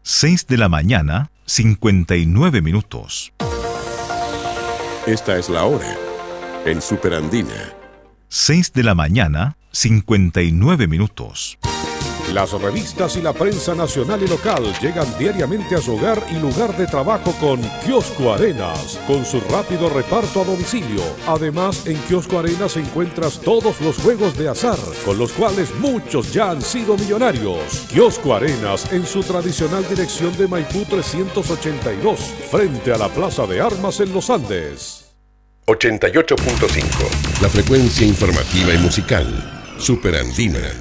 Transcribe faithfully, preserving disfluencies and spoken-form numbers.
seis de la mañana, cincuenta y nueve minutos. Esta es la hora en Superandina. seis de la mañana, cincuenta y nueve minutos. Las revistas y la prensa nacional y local llegan diariamente a su hogar y lugar de trabajo con Kiosco Arenas, con su rápido reparto a domicilio. Además, en Kiosco Arenas encuentras todos los juegos de azar, con los cuales muchos ya han sido millonarios. Kiosco Arenas, en su tradicional dirección de Maipú trescientos ochenta y dos, frente a la Plaza de Armas en Los Andes. ochenta y ocho punto cinco. La frecuencia informativa y musical Superandina.